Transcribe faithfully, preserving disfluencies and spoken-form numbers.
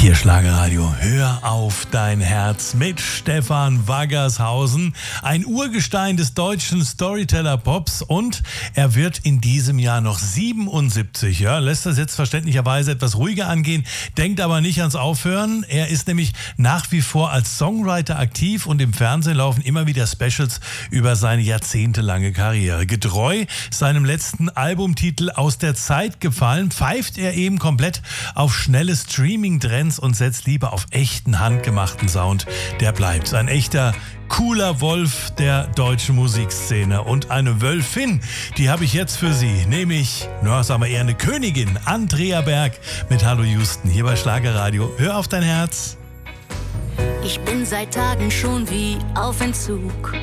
Hier Schlagerradio, hör auf dein Herz mit Stefan Waggershausen, ein Urgestein des deutschen Storyteller-Pops, und er wird in diesem Jahr noch siebenundsiebzig. Ja, lässt das jetzt verständlicherweise etwas ruhiger angehen, denkt aber nicht ans Aufhören. Er ist nämlich nach wie vor als Songwriter aktiv und im Fernsehen laufen immer wieder Specials über seine jahrzehntelange Karriere. Getreu seinem letzten Albumtitel Aus der Zeit gefallen, pfeift er eben komplett auf schnelle Streaming-Trends und setzt lieber auf echten, handgemachten Sound. Der bleibt ein echter, cooler Wolf der deutschen Musikszene. Und eine Wölfin, die habe ich jetzt für Sie, nämlich, na, sagen wir eher eine Königin, Andrea Berg mit Hallo Houston, hier bei Schlagerradio. Hör auf dein Herz. Ich bin seit Tagen schon wie auf Entzug.